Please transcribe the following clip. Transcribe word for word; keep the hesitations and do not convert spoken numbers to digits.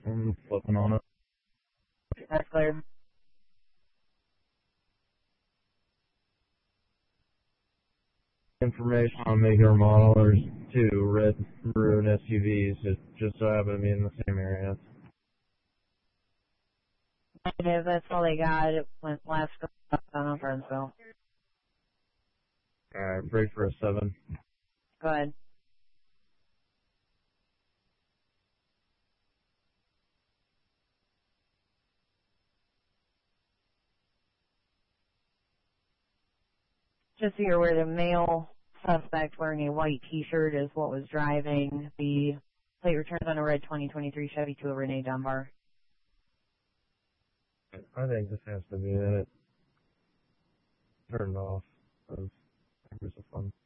I'm flipping on it. That's clear. Information on maker model. There's two red maroon S U Vs that just so happen to be in the same area. Negative, that's all they got. It went last up on Burnsville. Alright, break for a seven. Go ahead. Just so you're aware, the male suspect wearing a white T-shirt is what was driving. The plate returns on a red twenty twenty-three Chevy to a Renee Dunbar. I think this has to be it. Turned off. It was, it was fun.